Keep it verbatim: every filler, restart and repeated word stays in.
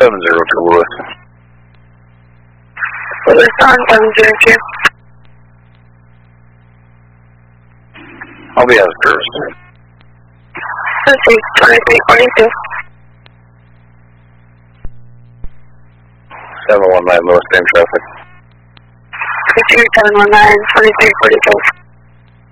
seven zero two Lewis. Lewis on seven zero two. I'll be out of service. Okay, twenty-three forty-two. seven one nine Lewis, same traffic. seven one nine, twenty-three forty-two.